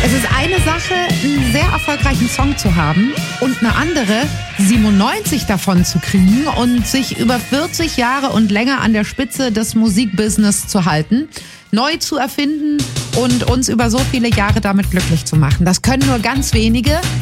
Es ist eine Sache, einen sehr erfolgreichen Song zu haben und eine andere, 97 davon zu kriegen und sich über 40 Jahre und länger an der Spitze des Musikbusiness zu halten, neu zu erfinden und uns über so viele Jahre damit glücklich zu machen. Das können nur ganz wenige.